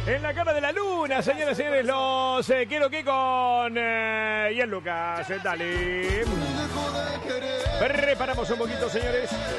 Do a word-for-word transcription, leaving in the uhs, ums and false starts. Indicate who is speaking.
Speaker 1: En la cara de la luna, señores y señores, los eh, quiero que con eh, y el Lucas, eh, dale. Preparamos un poquito, señores.